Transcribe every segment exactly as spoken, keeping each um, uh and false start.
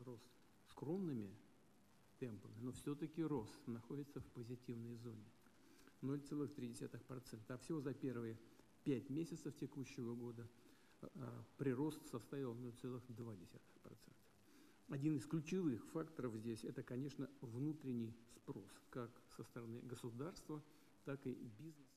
рост скромными темпами, но все-таки рост находится в позитивной зоне. ноль целых три десятых процента. А всего за первые пять месяцев текущего года прирост составил ноль целых два десятых процента. Один из ключевых факторов здесь – это, конечно, внутренний спрос, как со стороны государства, так и бизнеса.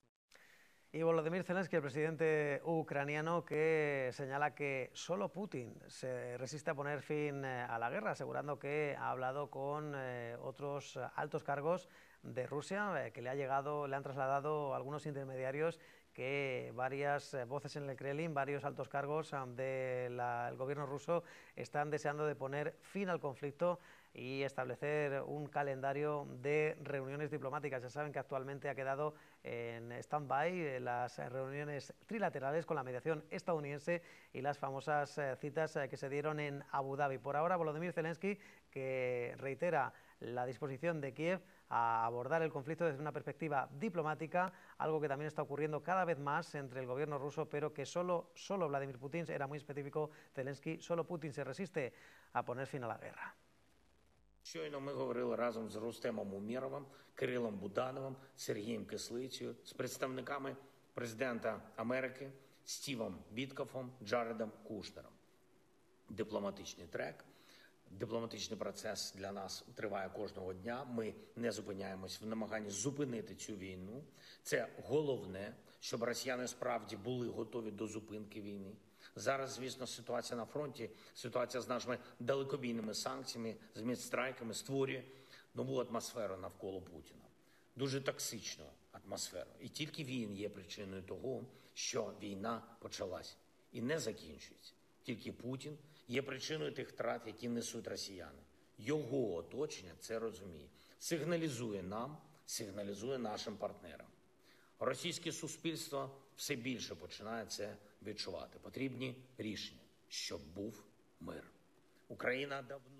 Y Volodymyr Zelensky, el presidente ucraniano, que señala que solo Putin se resiste a poner fin a la guerra, asegurando que ha hablado con eh, otros altos cargos de Rusia, eh, que le ha llegado, le han trasladado algunos intermediarios que varias voces en el Kremlin, varios altos cargos del gobierno ruso están deseando de poner fin al conflicto y establecer un calendario de reuniones diplomáticas. Ya saben que actualmente ha quedado en stand-by las reuniones trilaterales con la mediación estadounidense y las famosas citas que se dieron en Abu Dhabi. Por ahora, Volodymyr Zelensky, que reitera la disposición de Kiev a abordar el conflicto desde una perspectiva diplomática, algo que también está ocurriendo cada vez más entre el gobierno ruso, pero que solo, solo Vladimir Putin, era muy específico Zelensky, solo Putin se resiste a poner fin a la guerra. Щойно ми говорили разом з Рустемом Умєровим, Кирилом Будановим, Сергієм Кислицею, з представниками президента Америки Стівом Біткофом, Джаредом Кушнером. Дипломатичний трек, дипломатичний процес для нас триває кожного дня. Ми не зупиняємось в намаганні зупинити цю війну. Це головне, щоб росіяни справді були готові до зупинки війни. Зараз, звісно, ситуація на фронті, ситуація з нашими далекобійними санкціями, з медстрайками створює нову атмосферу навколо Путіна. Дуже токсичну атмосферу. І тільки він є причиною того, що війна почалась і не закінчується. Тільки Путін є причиною тих втрат, які несуть росіяни. Його оточення це розуміє. Сигналізує нам, сигналізує нашим партнерам. Російське суспільство все більше починає це відчувати. Потрібні рішення, щоб був мир. Україна давно...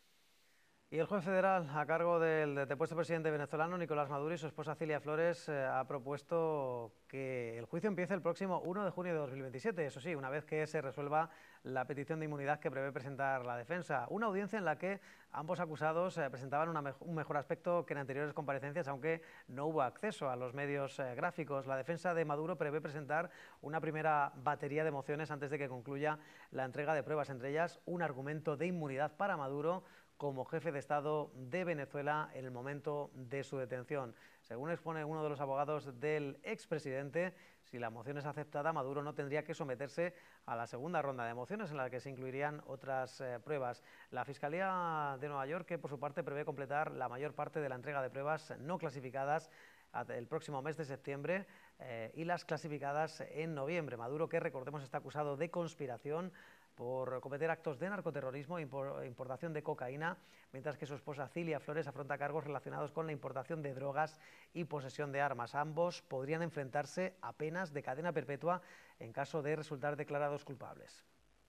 Y el juez federal a cargo del depuesto presidente venezolano Nicolás Maduro y su esposa Cilia Flores eh, ha propuesto que el juicio empiece el próximo uno de junio de dos mil veintisiete, eso sí, una vez que se resuelva la petición de inmunidad que prevé presentar la defensa. Una audiencia en la que ambos acusados eh, presentaban una me un mejor aspecto que en anteriores comparecencias, aunque no hubo acceso a los medios eh, gráficos. La defensa de Maduro prevé presentar una primera batería de mociones antes de que concluya la entrega de pruebas, entre ellas un argumento de inmunidad para Maduro como jefe de Estado de Venezuela en el momento de su detención. Según expone uno de los abogados del expresidente, si la moción es aceptada, Maduro no tendría que someterse a la segunda ronda de mociones en la que se incluirían otras eh, pruebas. La Fiscalía de Nueva York, que por su parte prevé completar la mayor parte de la entrega de pruebas no clasificadas el próximo mes de septiembre eh, y las clasificadas en noviembre. Maduro, que recordemos está acusado de conspiración por cometer actos de narcoterrorismo e importación de cocaína, mientras que su esposa Cilia Flores afronta cargos relacionados con la importación de drogas y posesión de armas. Ambos podrían enfrentarse a penas de cadena perpetua en caso de resultar declarados culpables.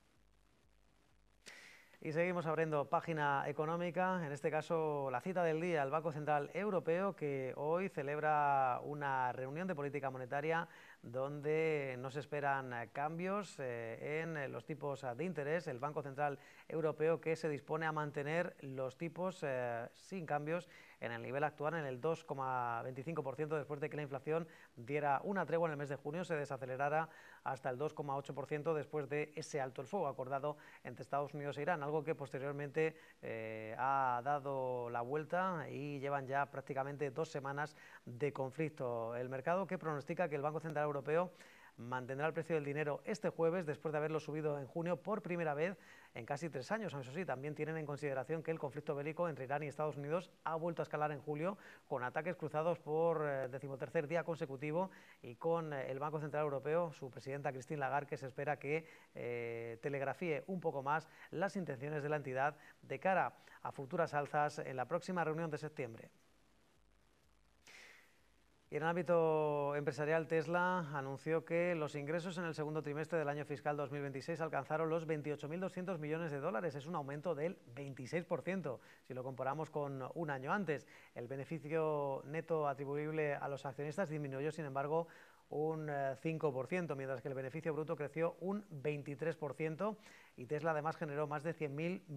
Y seguimos abriendo página económica, en este caso la cita del día, el Banco Central Europeo, que hoy celebra una reunión de política monetaria donde no se esperan cambios eh, en los tipos de interés. El Banco Central Europeo, que se dispone a mantener los tipos eh, sin cambios en el nivel actual, en el dos coma veinticinco por ciento, después de que la inflación diera una tregua en el mes de junio, se desacelerara hasta el dos coma ocho por ciento después de ese alto el fuego acordado entre Estados Unidos e Irán, algo que posteriormente eh, ha dado la vuelta y llevan ya prácticamente dos semanas de conflicto. El mercado, que pronostica que el Banco Central Europeo mantendrá el precio del dinero este jueves después de haberlo subido en junio por primera vez en casi tres años. Eso sí, también tienen en consideración que el conflicto bélico entre Irán y Estados Unidos ha vuelto a escalar en julio con ataques cruzados por eh, decimotercer día consecutivo y con eh, el Banco Central Europeo, su presidenta Christine Lagarde, que se espera que eh, telegrafíe un poco más las intenciones de la entidad de cara a futuras alzas en la próxima reunión de septiembre. Y en el ámbito empresarial, Tesla anunció que los ingresos en el segundo trimestre del año fiscal dos mil veintiséis alcanzaron los veintiocho mil doscientos millones de dólares. Es un aumento del veintiséis por ciento si lo comparamos con un año antes. El beneficio neto atribuible a los accionistas disminuyó, sin embargo, un cinco por ciento, mientras que el beneficio bruto creció un veintitrés por ciento y Tesla además generó más de cien mil